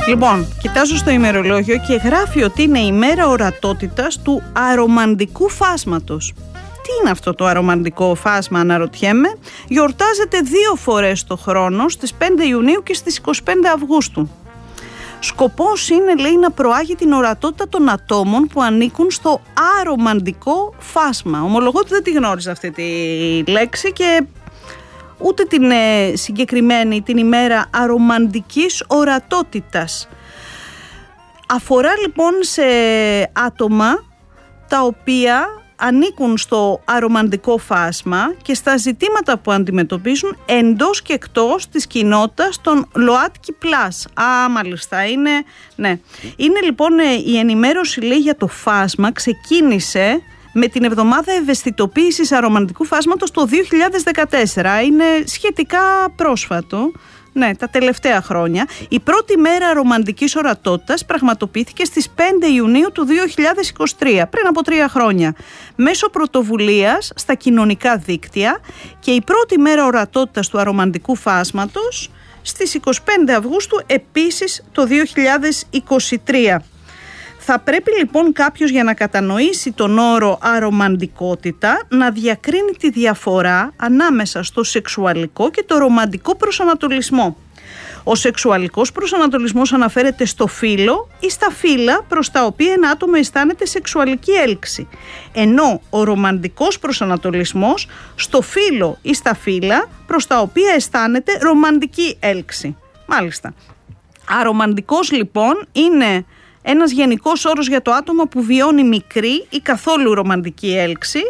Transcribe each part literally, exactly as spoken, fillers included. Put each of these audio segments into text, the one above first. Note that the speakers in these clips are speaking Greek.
Λοιπόν, κοιτάζω στο ημερολόγιο και γράφει ότι είναι η μέρα ορατότητας του αρομαντικού φάσματος. Τι είναι αυτό το αρομαντικό φάσμα, αναρωτιέμαι? Γιορτάζεται δύο φορές το χρόνο, στις πέντε Ιουνίου και στις είκοσι πέντε Αυγούστου. Σκοπός είναι, λέει, να προάγει την ορατότητα των ατόμων που ανήκουν στο αρομαντικό φάσμα. Ομολογώ ότι δεν τη γνώριζα αυτή τη λέξη και ούτε την ε, συγκεκριμένη την ημέρα αρομαντικής ορατότητας. Αφορά λοιπόν σε άτομα τα οποία ανήκουν στο αρομαντικό φάσμα και στα ζητήματα που αντιμετωπίζουν εντός και εκτός της κοινότητας των ΛΟΑΤΚΙ πλας. Α, μάλιστα, είναι, ναι. Είναι λοιπόν η ενημέρωση, λέει, για το φάσμα ξεκίνησε με την εβδομάδα ευαισθητοποίησης αρομαντικού φάσματος το δύο χιλιάδες δεκατέσσερα. Είναι σχετικά πρόσφατο. Ναι, τα τελευταία χρόνια. Η πρώτη μέρα ρομαντικής ορατότητας πραγματοποιήθηκε στις πέντε Ιουνίου του δύο χιλιάδες είκοσι τρία, πριν από τρία χρόνια, μέσω πρωτοβουλίας στα κοινωνικά δίκτυα, και η πρώτη μέρα ορατότητας του αρομαντικού φάσματος στις είκοσι πέντε Αυγούστου επίσης το δύο χιλιάδες είκοσι τρία. Θα πρέπει λοιπόν κάποιος, για να κατανοήσει τον όρο αρομαντικότητα, να διακρίνει τη διαφορά ανάμεσα στο σεξουαλικό και το ρομαντικό προσανατολισμό. Ο σεξουαλικός προσανατολισμός αναφέρεται στο φύλο ή στα φύλα προς τα οποία ένα άτομο αισθάνεται σεξουαλική έλξη, ενώ ο ρομαντικός προσανατολισμός στο φύλο ή στα φύλα προς τα οποία αισθάνεται ρομαντική έλξη. Μάλιστα. Αρομαντικός λοιπόν είναι ένας γενικός όρος για το άτομο που βιώνει μικρή ή καθόλου ρομαντική έλξη,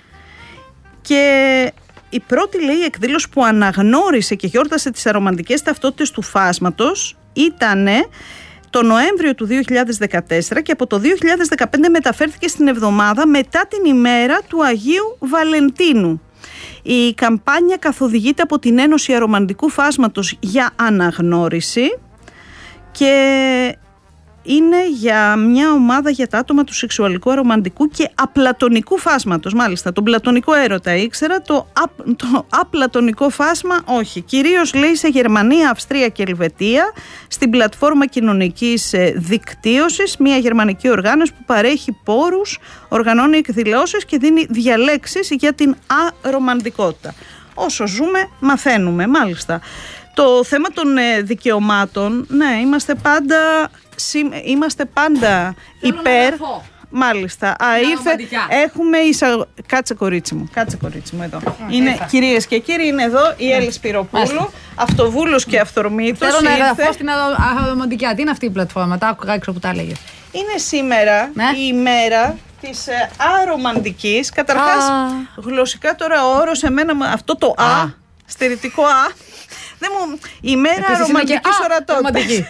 και η πρώτη, λέει, εκδήλωση που αναγνώρισε και γιόρτασε τις αρομαντικές ταυτότητες του φάσματος ήταν το Νοέμβριο του δύο χιλιάδες δεκατέσσερα και από το δύο χιλιάδες δεκαπέντε μεταφέρθηκε στην εβδομάδα μετά την ημέρα του Αγίου Βαλεντίνου. Η καμπάνια καθοδηγείται από την Ένωση Αρομαντικού Φάσματος για Αναγνώριση και είναι για μια ομάδα για τα άτομα του σεξουαλικού, αρομαντικού και απλατωνικού φάσματος. Μάλιστα, τον πλατωνικό έρωτα ήξερα, το, α, το απλατωνικό φάσμα όχι. Κυρίως, λέει, σε Γερμανία, Αυστρία και Ελβετία, στην πλατφόρμα κοινωνικής δικτύωσης, μια γερμανική οργάνωση που παρέχει πόρους, οργανώνει εκδηλώσεις και δίνει διαλέξεις για την αρομαντικότητα. Όσο ζούμε, μαθαίνουμε. Μάλιστα. Το θέμα των δικαιωμάτων, ναι, είμαστε πάντα... Είμαστε πάντα θέλω υπέρ. Μάλιστα. Α, ήρθε, έχουμε εισαγω... Κάτσε κορίτσι μου. Κάτσε κορίτσι μου εδώ. Α, είναι, κυρίες και κύριοι, είναι εδώ η Έλλη Σπυροπούλου, αυτοβούλος και αυθορμήτως. Θέλω να εδαφώ στην αρομαντικιά. Τι είναι αυτή η πλατφόρμα? Τα άκουγα έξω που τα έλεγες. Είναι σήμερα, ναι, η ημέρα της αρομαντικής. Καταρχάς, γλωσσικά τώρα ο όρος εμένα, αυτό το α, α στερητικό α, δεν μου, η μέρα αρομαντικής ορατότητας.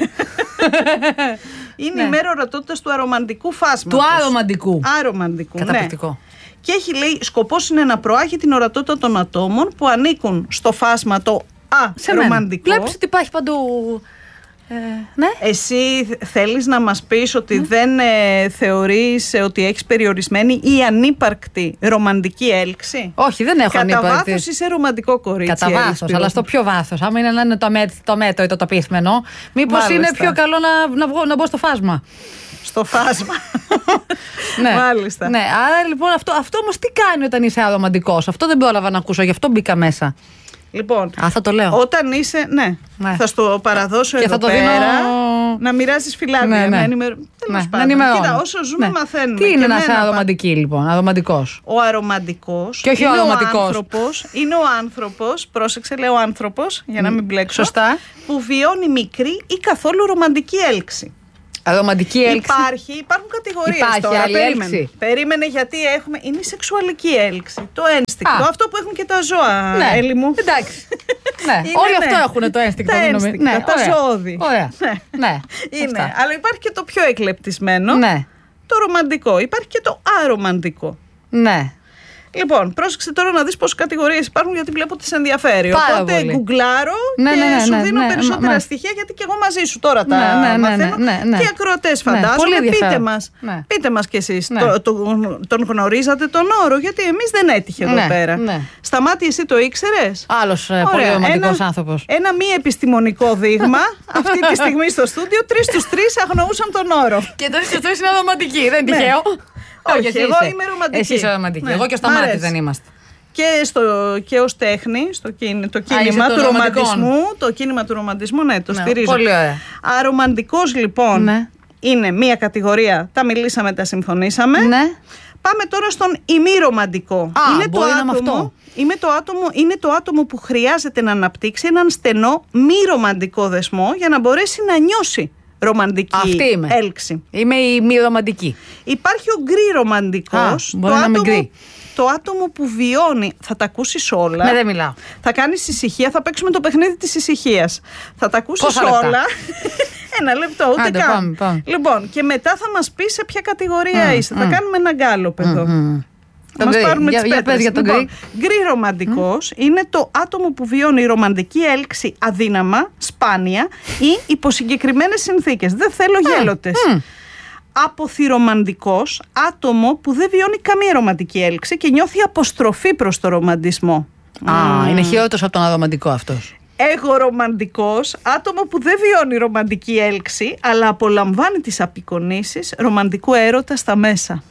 Είναι, ναι, η μέρα ορατότητας του αρομαντικού φάσματος. Του αρομαντικού. Αρομαντικού, καταπληκτικό. Ναι. Και έχει, λέει, σκοπός είναι να προάγει την ορατότητα των ατόμων που ανήκουν στο φάσμα το αρομαντικό. Βλέπεις ότι υπάρχει παντού. Ε, ναι. Εσύ θέλεις να μας πεις ότι ναι. δεν ε, θεωρείς ότι έχεις περιορισμένη ή ανύπαρκτη ρομαντική έλξη? Όχι, δεν έχω κατά ανύπαρκτη. Κατά βάθος είσαι ρομαντικό κορίτσι. Κατά βάθος, αλλά στο πιο βάθος. Άμα είναι να είναι το, με, το μέτρο ή το τοπίθμενο, μήπως είναι πιο καλό να, να, βγω, να μπω στο φάσμα. Στο φάσμα. Ναι. Μάλιστα. Ναι. Άρα λοιπόν αυτό, αυτό όμως τι κάνει όταν είσαι αρομαντικός? Αυτό δεν πρόλαβα να ακούσω, γι' αυτό μπήκα μέσα. Λοιπόν, Α, θα το λέω. Όταν είσαι, ναι, ναι, θα στο παραδώσω και εδώ θα το πέρα, δίνω... να μοιράζεις φυλάδια, ναι, ναι. να ενημερω... ναι, να ενημερώνω. Κοίτα, όσο ζούμε, ναι, μαθαίνουμε. Τι είναι να είσαι ένα... αρομαντική, λοιπόν, αρομαντικός? Ο αρομαντικός και όχι είναι, ο αρομαντικός. Ο άνθρωπος, είναι ο άνθρωπος, πρόσεξε, λέω άνθρωπος, για να μην μπλέξω, σωστά, που βιώνει μικρή ή καθόλου ρομαντική έλξη. Ρομαντική έλξη. Υπάρχει, υπάρχουν κατηγορίες. Υπάρχει τώρα. άλλη Περίμενε. έλξη. Περίμενε, γιατί έχουμε. Είναι η σεξουαλική έλξη. Το ένστικτο. Α. Αυτό που έχουν και τα ζώα, ναι. Έλλη μου. Εντάξει. Ναι. Είναι, όλοι ναι, αυτό έχουν το ένστικτο. Τα ένστικτα, ναι, τα ωραία. ζώδη. Ωραία. Ναι. Ναι. Είναι. Αυτά. Αλλά υπάρχει και το πιο εκλεπτισμένο. Ναι. Το ρομαντικό. Υπάρχει και το αρομαντικό. Ναι. Λοιπόν, πρόσεξε τώρα να δεις πόσες κατηγορίες υπάρχουν, γιατί βλέπω ότι σε ενδιαφέρει. Πάρα Οπότε πολύ. γκουγκλάρω Ναι, και ναι, ναι, σου ναι, δίνω ναι, περισσότερα ναι. στοιχεία, γιατί και εγώ μαζί σου τώρα τα Ναι, ναι, ναι, μαθαίνω. ναι, ναι, ναι. Και οι ακροατές Ναι, φαντάζομαι. πολύ Πείτε ενδιαφέρον. μας, Ναι. πείτε μας κι εσείς, Ναι. το, το, τον γνωρίζατε τον όρο, γιατί εμείς δεν έτυχε εδώ Ναι, πέρα. ναι. Σταμάτη, εσύ το ήξερες? Άλλος ε, πολύ Ωραία, ρομαντικός ένα- άνθρωπος. Ένα μη επιστημονικό δείγμα. Αυτή τη στιγμή στο στούντιο, τρεις στους τρεις αγνοούσαν τον όρο. Και το ίσως είναι ρομαντική, δεν Ναι. τυχαίο. Όχι, εσύ εγώ είσαι. είμαι ρομαντική. Εσύ είσαι ρομαντική. Ναι, Εγώ και ο μ' αρέσει. Σταμάτης δεν είμαστε. Και, στο, και ως τέχνη, στο κίνη, το κίνημα είσαι του των ρομαντικών. ρομαντισμού, το κίνημα του ρομαντισμού, ναι, το Ναι, στηρίζω. πολύ ωραία. Αρομαντικός λοιπόν Ναι. είναι μία κατηγορία, τα μιλήσαμε, τα συμφωνήσαμε. Ναι. Πάμε τώρα στον ημιρομαντικό. Α, είναι, το μπορεί να είναι άτομο, αυτό. είναι, το άτομο, είναι το άτομο που χρειάζεται να αναπτύξει έναν στενό μη ρομαντικό δεσμό για να μπορέσει να νιώσει ρομαντική Αυτή είμαι. έλξη. Είμαι η μη ρομαντική. Υπάρχει ο γκρι ρομαντικός. Α, μπορεί να είμαι γκρι. Το άτομο που βιώνει, θα τα ακούσεις όλα. Ναι, δεν μιλάω. Θα κάνεις ησυχία, θα παίξουμε το παιχνίδι της ησυχίας. Θα τα ακούσεις Πόσα λεπτά? όλα. Ένα λεπτό, ούτε Άντε, καν. πάμε, πάμε. Λοιπόν, και μετά θα μας πεις σε ποια κατηγορία Μμ, είσαι. μμ. Θα κάνουμε ένα γκάλωπ εδώ. Μμ. Θα Τον μας γκρι. πάρουμε Για- τις για πέτρες. πες για τον Λοιπόν, γκρι ρομαντικός είναι το άτομο που βιώνει ρομαντική έλξη αδύναμα, σπάνια ή υπό συγκεκριμένες συνθήκες. Δεν θέλω γέλοτες. μμ. Αποθυρομαντικός, άτομο που δεν βιώνει καμία ρομαντική έλξη και νιώθει αποστροφή προς το ρομαντισμό. Α, είναι χειρότερος από τον αρομαντικό αυτός. Εγωρομαντικός, άτομο που δεν βιώνει ρομαντική έλξη, αλλά απολαμβάνει τις απεικονίσεις ρομαντικού έρωτα στα μέσα.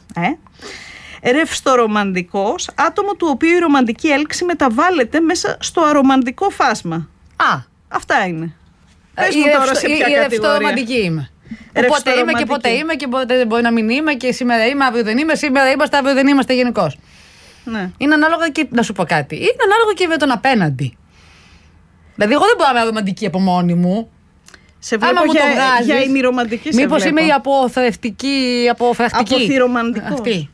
Ε? Ρευστορομαντικός, άτομο του οποίου η ρομαντική έλξη μεταβάλλεται μέσα στο αρομαντικό φάσμα. Α, Αυτά είναι. Πες η μου τώρα ρευστο- σε η- ποια η κατηγορία. ρευστορομαντική είμαι. Πότε είμαι και Ρευστορομαντική. πότε είμαι και πότε μπορεί να μην είμαι και σήμερα είμαι, αύριο δεν είμαι, σήμερα είμαστε, αύριο δεν είμαστε γενικώς. Ναι. Είναι ανάλογα και, να σου πω κάτι, είναι ανάλογα και με τον απέναντι. Δηλαδή, εγώ δεν μπορώ να είμαι ρομαντική από μόνη μου. Σε Άμα βλέπω μου για, το βγάζεις, για ημιρομαντική σε μήπως βλέπω. είμαι η αποθρευτική, αποφρακτική. Αποθυρομαντικός. Αυτή.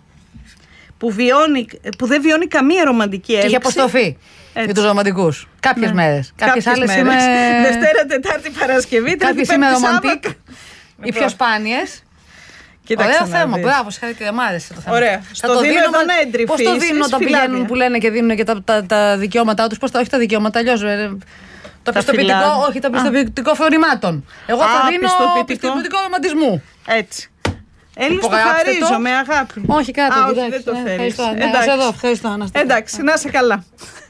Που, βιώνει, που δεν βιώνει καμία ρομαντική Και έλξη. έχει αποστροφή Έτσι. για τους ρομαντικούς. Κάποιες Ναι. μέρες. Κάποιες άλλες μέρες. είμαι. Δευτέρα, Τετάρτη, Παρασκευή, Τρίτη, Κάποιες Πέμπτη, είμαι Σάββατο. ρομαντικ. Οι πιο σπάνιες. Κοίταξε Ωραίο να θέμα. δεις. Μπράβο, συγχαρητήρια. Μ' άρεσε το θέμα. Ωραία. Θα Στο το δίνω δίνουμε- εδώ να εντρυφήσεις, Πώς το δίνουν όταν φυλάδια. πηγαίνουν που λένε και δίνουν και τα, τα, τα δικαιώματά τους? Πώς τα, όχι τα δικαιώματα, αλλιώς. ε, Το Τα πιστοποιητικό, φυλάδια. όχι, το πιστοποιητικό φρονημάτων. Εγώ Α, θα δίνω πιστοποιητικό. πιστοποιητικό ρομαντισμού. Έτσι. Έλλη, το Υπογράψτε χαρίζω το. με αγάπη. Όχι, κάτι. Α, όχι, εντάξει, δεν το ναι, θέλεις. ευχαριστώ. Ναι, Εντάξει. να σε δω, ευχαριστώ. Να είστε καλά. Εντάξει, να είσαι καλά.